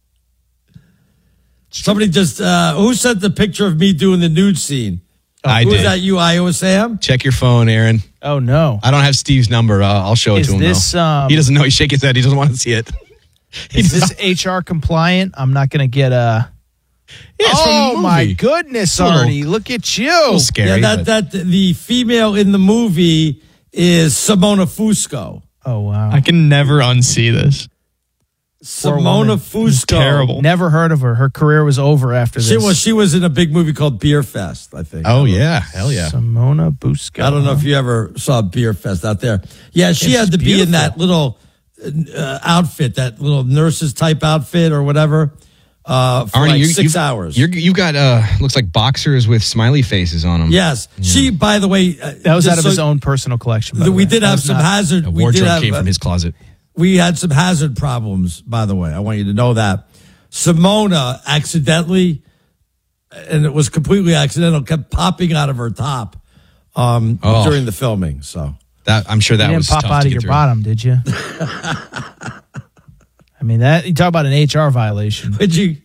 Somebody just uh, who sent the picture of me doing the nude scene? Oh, I who did. Was that you, Iowa Sam? Check your phone, Aaron. Oh no, I don't have Steve's number. Uh, I'll show it Is to him. this, though. um, he doesn't know. He's shaking his head. He doesn't want to see it. Is this H R compliant? I'm not going to get a. Yeah, it's from oh the my movie. goodness, Little- Artie! Look at you. A little scary. Yeah, that but- that the female in the movie is Simona Fusco. Oh wow! I can never unsee this. Simona Fusco. Terrible. Never heard of her. Her career was over after this. She was she was in a big movie called Beer Fest, I think. Oh yeah, hell yeah. Simona Busco. I don't know if you ever saw Beer Fest out there. Yeah, she It's had to be in beautiful. that little uh, outfit, that little nurse's type outfit or whatever, uh, for Arnie, like you, six you, hours. You're, you got uh, looks like boxers with smiley faces on them. Yes, she. By the way, uh, That was just out of so- his own personal collection. by the- the we way. did That have was some not- hazard. A we did wardrobe have, came uh, from his closet. We had some hazard problems, by the way. I want you to know that. Simona accidentally, and it was completely accidental, kept popping out of her top um, Oh. during the filming. So That I'm sure that you didn't was pop tough out to of get your through. bottom, did you? I mean, that you talk about an H R violation. Would you?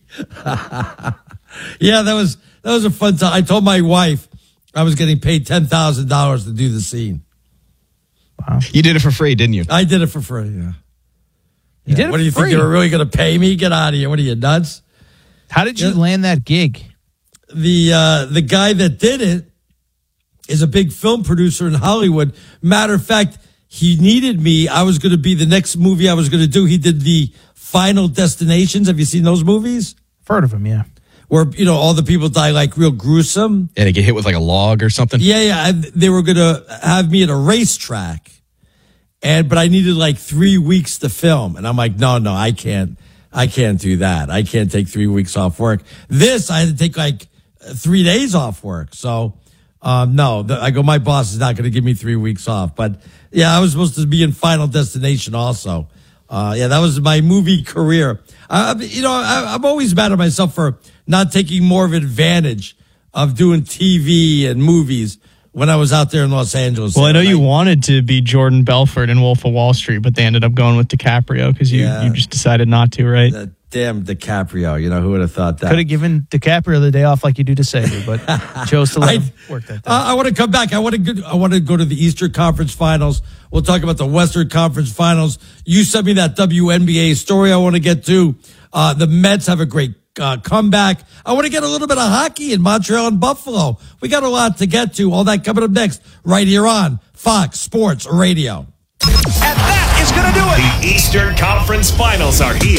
Yeah, that was that was a fun time. I told my wife I was getting paid ten thousand dollars to do the scene. Wow. You did it for free, didn't you? I did it for free. Yeah. You did it What do you for think free. they were really going to pay me? Get out of here! What are you nuts? How did you Yeah. land that gig? The uh, the guy that did it is a big film producer in Hollywood. Matter of fact, he needed me. I was going to be the next movie I was going to do. He did the Final Destinations. Have you seen those movies? Heard of him? Yeah. Where, you know, all the people die like real gruesome. Yeah, to get hit with like a log or something. Yeah, yeah. And they were going to have me at a racetrack. And, but I needed like three weeks to film. And I'm like, no, no, I can't, I can't do that. I can't take three weeks off work. This, I had to take like three days off work. So, um, no, the, I go, my boss is not going to give me three weeks off. But yeah, I was supposed to be in Final Destination also. Uh, yeah, that was my movie career. I, you know, I, I'm always mad at myself for not taking more of advantage of doing T V and movies when I was out there in Los Angeles. Well, I know you wanted to be Jordan Belfort in Wolf of Wall Street, but they ended up going with DiCaprio because you, Yeah. you just decided not to, right? That damn DiCaprio. You know, who would have thought that? Could have given DiCaprio the day off like you do to Saber, but chose to let I- him work that day. Uh, I want to come back. I want to go, I want to go to the Eastern Conference Finals. We'll talk about the Western Conference Finals. You sent me that W N B A story I want to get to. Uh, the Mets have a great uh, comeback. I want to get a little bit of hockey in Montreal and Buffalo. We got a lot to get to. All that coming up next right here on Fox Sports Radio. And that is going to do it. The Eastern Conference Finals are here.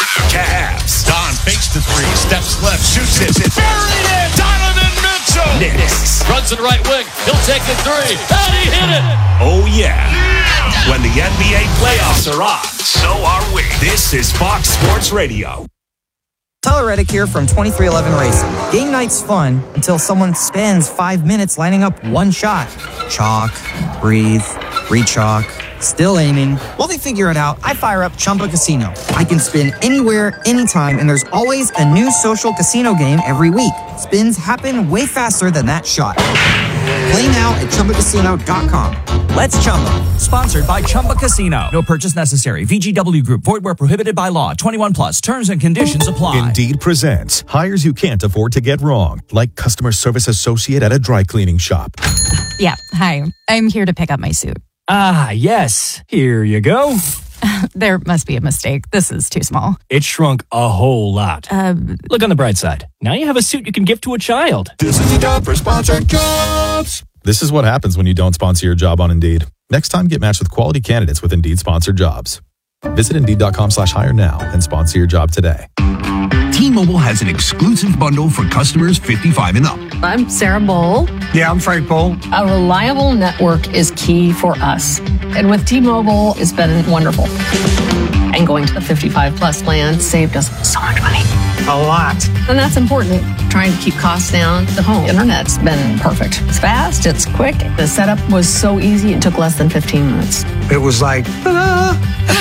Cavs. Don fakes the three, steps left, shoots it. Buried it. Donovan Mitchell. Knicks. Runs to the right wing. He'll take the three. And he hit it. Oh, yeah. When the N B A playoffs are on, so are we. This is Fox Sports Radio. Tyler Reddick here from twenty-three eleven Racing. Game night's fun until someone spends five minutes lining up one shot. Chalk, breathe, re-chalk, still aiming. While they figure it out, I fire up Chumba Casino. I can spin anywhere, anytime, and there's always a new social casino game every week. Spins happen way faster than that shot. Play now at Chumba Casino dot com. Let's Chumba. Sponsored by Chumba Casino. No purchase necessary. V G W Group. Void where prohibited by law. twenty-one plus. Terms and conditions apply. Indeed presents hires you can't afford to get wrong, like customer service associate at a dry cleaning shop. Yeah, hi. I'm here to pick up my suit. Ah, yes. Here you go. There must be a mistake. This is too small. It shrunk a whole lot. Uh, Look on the bright side. Now you have a suit you can give to a child. This is the job for sponsored jobs. This is what happens when you don't sponsor your job on Indeed. Next time, get matched with quality candidates with Indeed sponsored jobs. Visit Indeed.com slash hire now and sponsor your job today. T-Mobile has an exclusive bundle for customers fifty-five and up. I'm Sarah Bowl. Yeah, I'm Frank Bowl. A reliable network is key for us. And with T-Mobile, it's been wonderful. And and going to the fifty-five plus plan saved us so much money. A lot. And that's important. Trying to keep costs down. The home internet's been perfect. It's fast, it's quick. The setup was so easy, it took less than fifteen minutes. It was like, ta-da!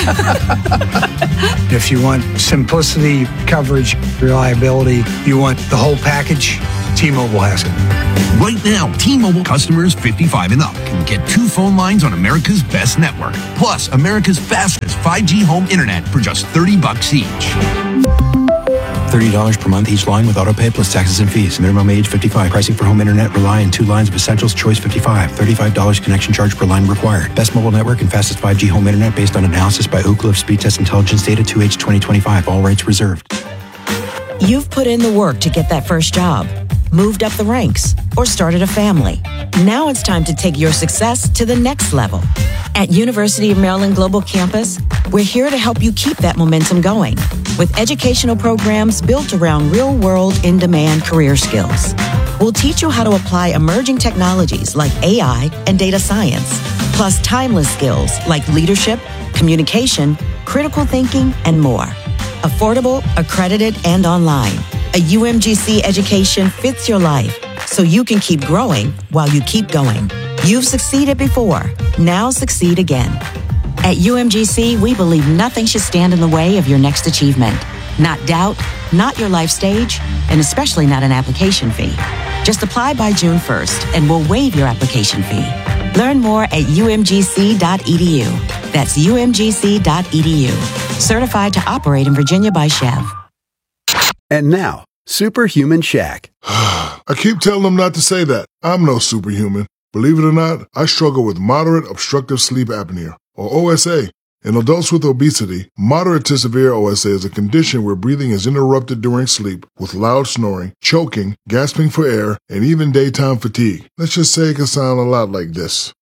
If you want simplicity, coverage, reliability, you want the whole package, T-Mobile has it. Right now, T-Mobile customers fifty-five and up can get two phone lines on America's best network, plus America's fastest five G home internet for just thirty bucks each. thirty dollars per month each line with autopay plus taxes and fees. Minimum age fifty-five. Pricing for home internet rely on two lines of Essentials Choice fifty-five. thirty-five dollars connection charge per line required. Best mobile network and fastest five G home internet based on analysis by Ookla of Speed Test Intelligence Data two H twenty twenty-five. All rights reserved. You've put in the work to get that first job, moved up the ranks, or started a family. Now it's time to take your success to the next level. At University of Maryland Global Campus, we're here to help you keep that momentum going with educational programs built around real-world, in-demand career skills. We'll teach you how to apply emerging technologies like A I and data science, plus timeless skills like leadership, communication, critical thinking, and more. Affordable, accredited, and online. A U M G C education fits your life, so you can keep growing while you keep going. You've succeeded before. Now succeed again. At U M G C, we believe nothing should stand in the way of your next achievement. Not doubt, not your life stage, and especially not an application fee. Just apply by June first, and we'll waive your application fee. Learn more at U M G C dot E D U. That's U M G C dot E D U. Certified to operate in Virginia by Chev. And now, Superhuman Shaq. I keep telling them not to say that. I'm no superhuman. Believe it or not, I struggle with moderate obstructive sleep apnea, or O S A. In adults with obesity, moderate to severe O S A is a condition where breathing is interrupted during sleep with loud snoring, choking, gasping for air, and even daytime fatigue. Let's just say it can sound a lot like this.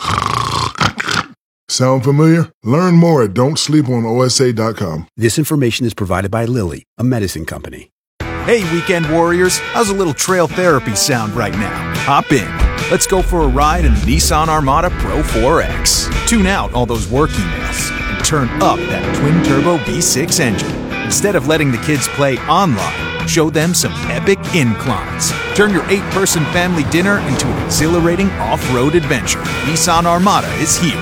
Sound familiar? Learn more at don't sleep on O S A dot com. This information is provided by Lilly, a medicine company. Hey, weekend warriors, how's a little trail therapy sound right now? Hop in. Let's go for a ride in the Nissan Armada Pro four X. Tune out all those work emails and turn up that twin-turbo V six engine. Instead of letting the kids play online, show them some epic inclines. Turn your eight-person family dinner into an exhilarating off-road adventure. Nissan Armada is here.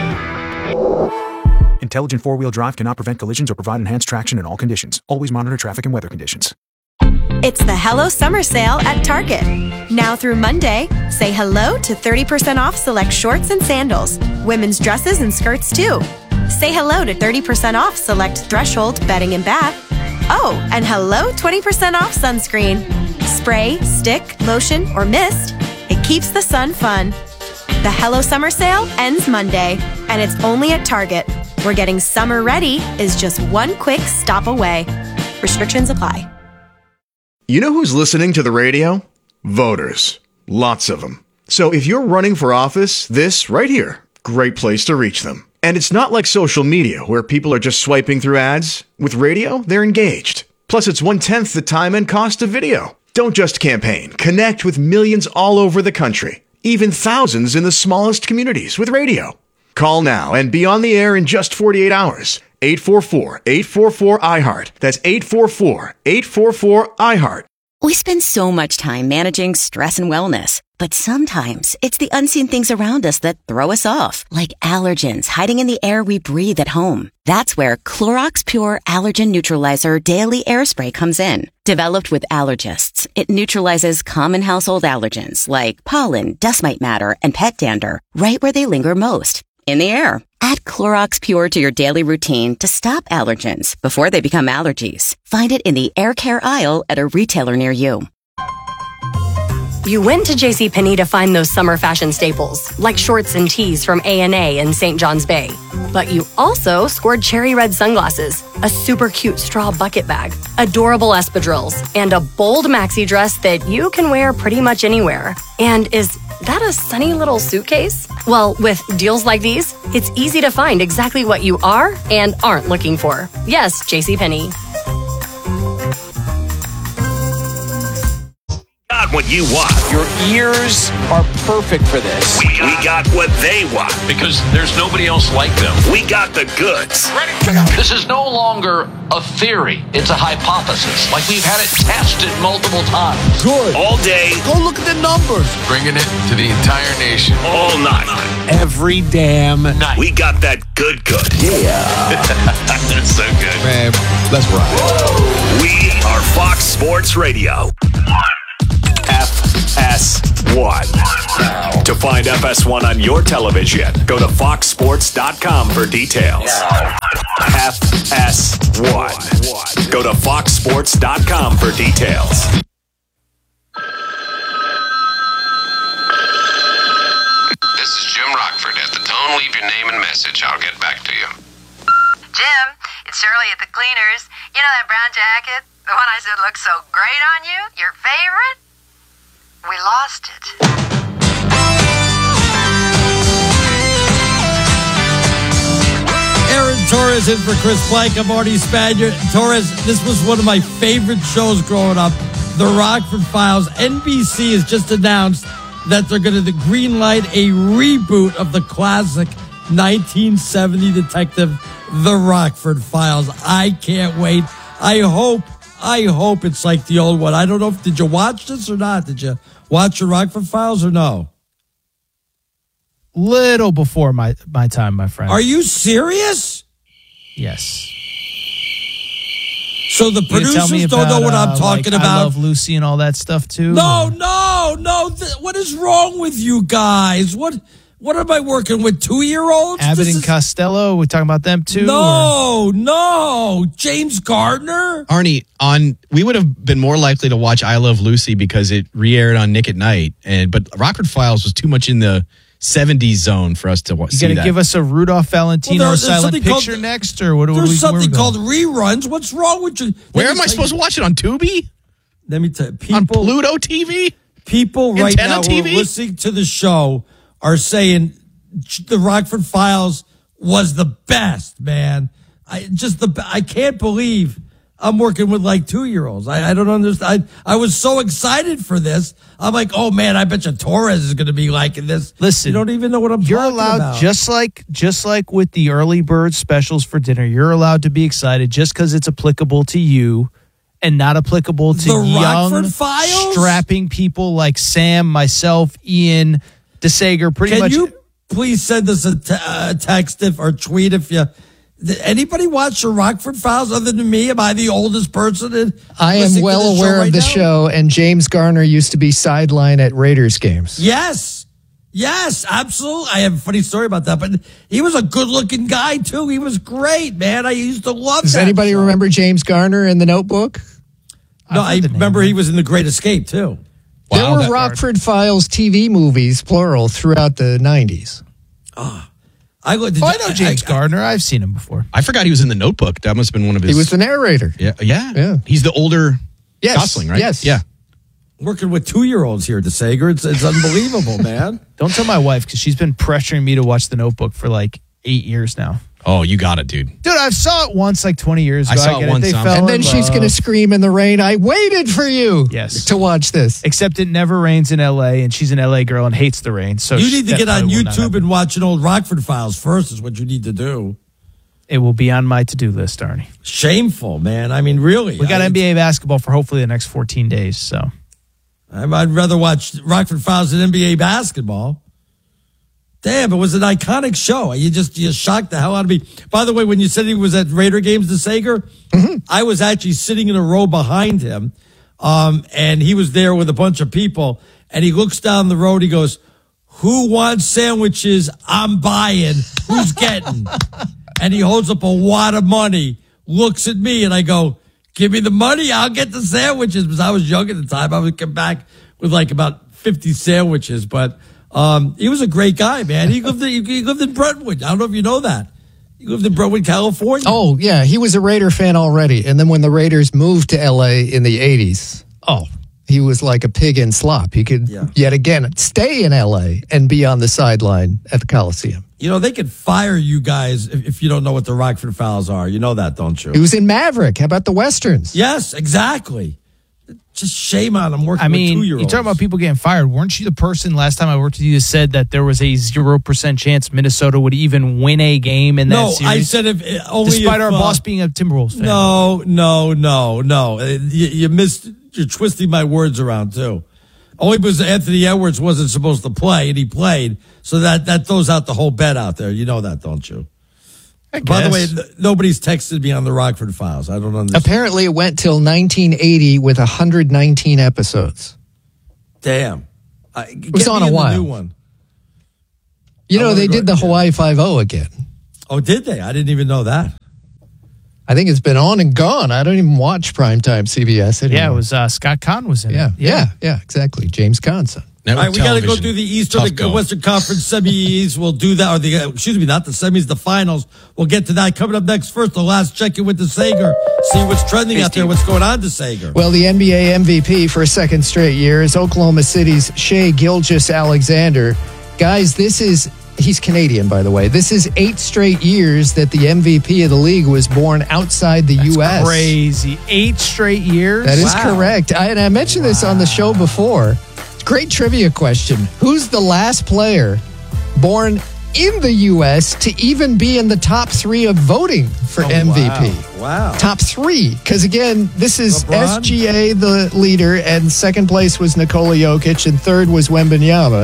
Intelligent four-wheel drive cannot prevent collisions or provide enhanced traction in all conditions. Always monitor traffic and weather conditions. It's the Hello Summer Sale at Target. Now through Monday, say hello to thirty percent off select shorts and sandals, women's dresses and skirts too. Say hello to thirty percent off select Threshold bedding and bath. Oh, and hello twenty percent off sunscreen. Spray, stick, lotion, or mist. It keeps the sun fun. The Hello Summer Sale ends Monday, and it's only at Target, where getting summer ready is just one quick stop away. Restrictions apply. You know who's listening to the radio? Voters. Lots of them. So if you're running for office, this right here, great place to reach them. And it's not like social media where people are just swiping through ads. With radio, they're engaged. Plus, it's one-tenth the time and cost of video. Don't just campaign. Connect with millions all over the country. Even thousands in the smallest communities with radio. Call now and be on the air in just forty-eight hours. eight four four, eight four four, I heart. That's eight four four, eight four four, I heart. We spend so much time managing stress and wellness, but sometimes it's the unseen things around us that throw us off, like allergens hiding in the air we breathe at home. That's where Clorox Pure Allergen Neutralizer Daily Air Spray comes in. Developed with allergists, it neutralizes common household allergens like pollen, dust mite matter, and pet dander right where they linger most, in the air. Add Clorox Pure to your daily routine to stop allergens before they become allergies. Find it in the air care aisle at a retailer near you. You went to JCPenney to find those summer fashion staples, like shorts and tees from A and A in Saint John's Bay. But you also scored cherry red sunglasses, a super cute straw bucket bag, adorable espadrilles, and a bold maxi dress that you can wear pretty much anywhere. And is that a sunny little suitcase? Well, with deals like these, it's easy to find exactly what you are and aren't looking for. Yes, JCPenney. God got what you want. Your ears are perfect for this. We got, we got what they want. Because there's nobody else like them. We got the goods. Ready? This is no longer a theory. It's a hypothesis. Like we've had it tested multiple times. Good. All day. Go look at the numbers. Bringing it to the entire nation. All night. Every damn night. We got that good good. Yeah. That's so good. Man, let's ride. We are Fox Sports Radio. F S one. To find F S one on your television, go to fox sports dot com for details. F S one. Go to fox sports dot com for details. This is Jim Rockford. At the tone, leave your name and message. I'll get back to you. Jim, it's Shirley at the cleaners. You know that brown jacket? The one I said looks so great on you? Your favorite? We lost it. Aaron Torres in for Chris Plank. I'm Marty Spanier. Torres, this was one of my favorite shows growing up, The Rockford Files. N B C has just announced that they're going to green light a reboot of the classic nineteen seventy detective, The Rockford Files. I can't wait. I hope, I hope it's like the old one. I don't know if, did you watch this or not? Did you watch The Rockford Files or no? Little before my, my time, my friend. Are you serious? Yes. So the You tell producers me don't about, know what I'm uh, talking like about. I Love Lucy and all that stuff too. No, no, no. Th- what is wrong with you guys? What what am I working with? Two-year-olds? Abbott This and is- Costello. We're talking about them too. No, no. James Gardner? Arnie, on we would have been more likely to watch I Love Lucy because it re-aired on Nick at Night, and but Rockford Files was too much in the seventies zone for us to wa- You see gonna that. give us a Rudolph Valentino Well, there- there's silent something called- picture next, or what? what are There's we, something where are we called going? reruns. What's wrong with you? Where Let am me I tell supposed you- to watch it, on Tubi? Let me tell you. People, On Pluto T V? People right Antenna now T who V? are listening to the show are saying the Rockford Files was the best, man. I just the I can't believe I'm working with like two-year-olds. I, I don't understand. I, I was so excited for this. I'm like, oh man, I bet you Torres is going to be liking this. Listen, you don't even know what I'm You're talking allowed, about. just like just like with the early bird specials for dinner, you're allowed to be excited just because it's applicable to you and not applicable to The young, Rockford Files? strapping people like Sam, myself, Ian, DeSager. Pretty Can much. you please send us a te- uh, text if or tweet if you. Did anybody watch the Rockford Files other than me? Am I the oldest person? In, I am listening to well this show aware right of the now? show, and James Garner used to be sideline at Raiders games. Yes. Yes, absolutely. I have a funny story about that, but he was a good-looking guy too. He was great, man. I used to love. Does that anybody show. remember James Garner in The Notebook? No, I remember he was in The Great Escape too. there were Rockford Files T V movies, plural, throughout the nineties. I, did Oh, I know James Gardner. I've seen him before. I forgot he was in The Notebook. That must have been one of his. He was the narrator. Yeah, yeah, Yeah. He's the older Yes, Gosling, right? yes. Yeah. Working with two-year-olds here, DeSager. It's it's unbelievable, man. Don't tell my wife because she's been pressuring me to watch The Notebook for like eight years now. Oh, you got it, dude. Dude, I saw it once like twenty years I ago. saw it get once, They um, fell And then in she's love. going to scream in the rain, I waited for you Yes. to watch this. Except it never rains in L A, and she's an L A girl and hates the rain. So you she- need to that get on probably will not YouTube happen. and watch an old Rockford Files first. Is what you need to do. It will be on my to-do list, Arnie. Shameful, man. I mean, really. We got I, N B A basketball for hopefully the next fourteen days. So I'd rather watch Rockford Files than N B A basketball. Damn, it was an iconic show. You just you shocked the hell out of me. By the way, when you said he was at Raider games, the Sager, Mm-hmm. I was actually sitting in a row behind him, um, and he was there with a bunch of people. And he looks down the road. He goes, "Who wants sandwiches? I'm buying. Who's getting?" And he holds up a wad of money, looks at me, and I go, "Give me the money. I'll get the sandwiches." Because I was young at the time. I would come back with like about fifty sandwiches, but. Um, he was a great guy, man. He lived in, he lived in Brentwood. I don't know if you know that. He lived in Brentwood, California. Oh, yeah. He was a Raider fan already. And then when the Raiders moved to L A in the eighties, oh, he was like a pig in slop. He could, yet again, stay in L A and be on the sideline at the Coliseum. You know, they could fire you guys if, if you don't know what the Rockford Files are. You know that, don't you? He was in Maverick. How about the Westerns? Yes, exactly. Just shame on them working I mean, with you two-year-olds. talking about people getting fired. Weren't you the person last time I worked with you that said that there was a zero percent chance Minnesota would even win a game in that no, series? I said if only Despite if, our uh, boss being a Timberwolves fan. No, no, no, no. Uh, You, you missed. You're twisting my words around too. Only because Anthony Edwards wasn't supposed to play and he played, so that that throws out the whole bet out there. You know that, don't you? By the way, n- nobody's texted me on the Rockford Files. I don't understand. Apparently, it went till nineteen eighty with one hundred nineteen episodes. Damn. Uh, It was on a while. New one. You I know, wanna they go- did the Hawaii Five-O again. Oh, did they? I didn't even know that. I think it's been on and gone. I don't even watch primetime C B S anymore. Yeah, it was uh, Scott Conn was in Yeah, it. yeah, yeah, exactly. James Cahn's son. All right, we got to go do the Eastern, the Western Conference semis. We'll do that, or the uh, excuse me, not the semis, the finals. We'll get to that coming up next. First, the last check-in with the Sager. See what's trending out there. What's going on to Sager? Well, the N B A M V P for a second straight year is Oklahoma City's Shai Gilgeous-Alexander. Guys, this is, he's Canadian, by the way. This is eight straight years that the M V P of the league was born outside the U S. Crazy. Eight straight years? That is Wow. correct. I, and I mentioned this on the show before. Great trivia question. Who's the last player born in the U S to even be in the top three of voting for Oh, M V P? wow. Wow. Top three. Because again, this is LeBron? S G A, the leader, and second place was Nikola Jokic, and third was Wembanyama.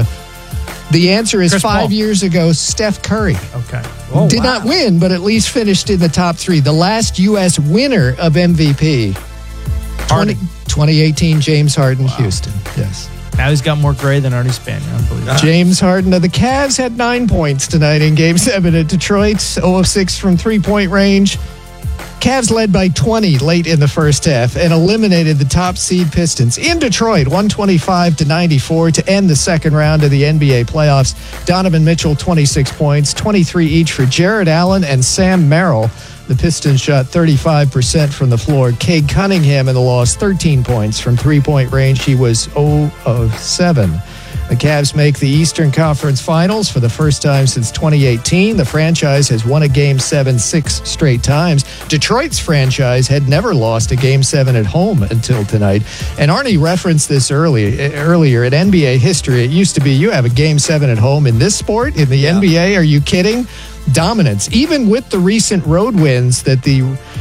The answer is Chris five Paul. years ago, Steph Curry. Okay. Oh, Did wow. not win, but at least finished in the top three. The last U S winner of M V P. Harden. twenty eighteen, James Harden, Houston. Yes. Now he's got more gray than Arnie Spanier. Unbelievable. James Harden of the Cavs had nine points tonight in Game seven at Detroit. zero of six from three-point range. Cavs led by twenty late in the first half and eliminated the top seed Pistons in Detroit, one twenty-five to ninety-four to end the second round of the N B A playoffs. Donovan Mitchell, twenty-six points, twenty-three each for Jared Allen and Sam Merrill. The Pistons shot thirty-five percent from the floor. Cade Cunningham in the loss, thirteen points from three-point range. He was zero of seven. The Cavs make the Eastern Conference Finals for the first time since twenty eighteen. The franchise has won a Game seven six straight times. Detroit's franchise had never lost a Game seven at home until tonight. And Arnie referenced this early, earlier. In N B A history, it used to be you have a Game seven at home. In this sport, in the N B A, are you kidding? Dominance. Even with the recent road wins that the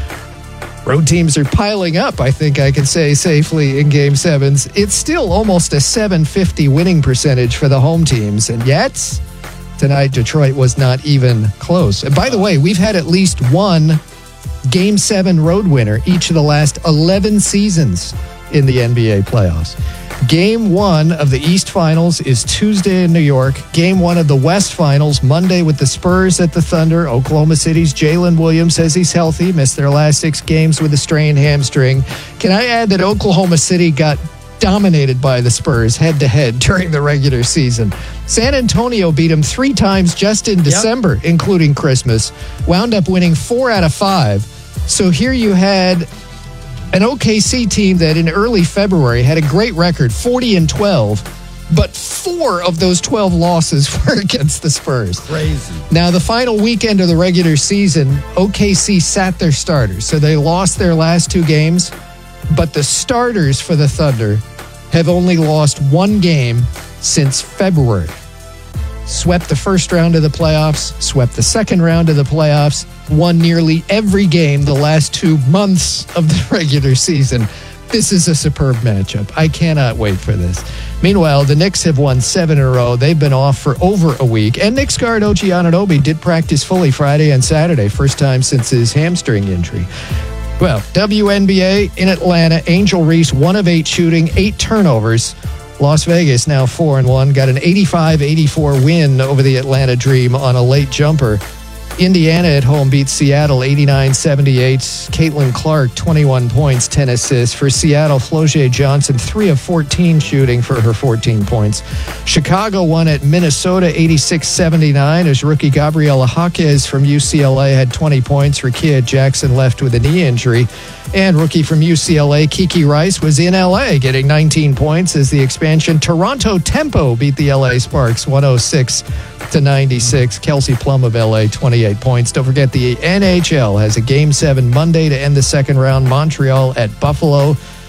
road teams are piling up, I think I can say safely in Game sevens, it's still almost a seven fifty winning percentage for the home teams. And yet, tonight, Detroit was not even close. And by the way, we've had at least one Game seven road winner each of the last eleven seasons in the N B A playoffs. Game one of the East Finals is Tuesday in New York. Game one of the West Finals, Monday with the Spurs at the Thunder. Oklahoma City's Jalen Williams says he's healthy, missed their last six games with a strained hamstring. Can I add that Oklahoma City got dominated by the Spurs head-to-head during the regular season? San Antonio beat them three times just in December, including Christmas. Wound up winning four out of five. So here you had an O K C team that in early February had a great record, forty and twelve, but four of those twelve losses were against the Spurs. Crazy. Now, the final weekend of the regular season, O K C sat their starters, so they lost their last two games, but the starters for the Thunder have only lost one game since February. Swept the first round of the playoffs, swept the second round of the playoffs, won nearly every game the last two months of the regular season. This is a superb matchup. I cannot wait for this. Meanwhile, the Knicks have won seven in a row. They've been off for over a week. And Knicks guard O G Anunoby did practice fully Friday and Saturday, first time since his hamstring injury. Well, W N B A in Atlanta, Angel Reese, one of eight shooting, eight turnovers. Las Vegas now four and one, got an eighty-five eighty-four win over the Atlanta Dream on a late jumper. Indiana at home beats Seattle eighty-nine seventy-eight. Caitlin Clark, twenty-one points, ten assists. For Seattle, Floje Johnson, three of fourteen shooting for her fourteen points. Chicago won at Minnesota eighty-six seventy-nine as rookie Gabriela Jaquez from U C L A had twenty points. Rakia Jackson left with a knee injury. And rookie from U C L A, Kiki Rice, was in L A getting nineteen points as the expansion Toronto Tempo beat the L A Sparks one oh six to ninety-six. Kelsey Plum of L A, twenty-eight points. Don't forget the N H L has a Game seven Monday to end the second round. Montreal at Buffalo.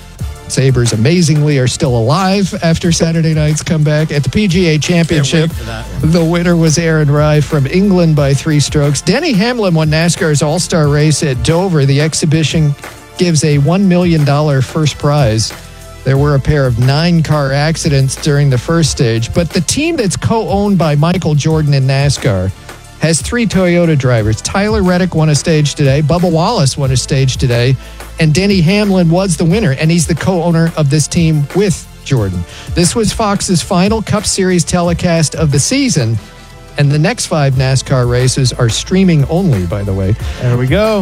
Sabres amazingly are still alive after Saturday night's comeback. At the P G A Championship, the winner was Aaron Rye from England by three strokes. Denny Hamlin won NASCAR's All-Star race at Dover. The exhibition gives a one million dollars first prize. There were a pair of nine car accidents during the first stage, but the team that's co-owned by Michael Jordan in NASCAR has three Toyota drivers. Tyler Reddick won a stage today. Bubba Wallace won a stage today. And Denny Hamlin was the winner, and he's the co-owner of this team with Jordan. This was Fox's final Cup Series telecast of the season, and the next five NASCAR races are streaming only, by the way. There we go.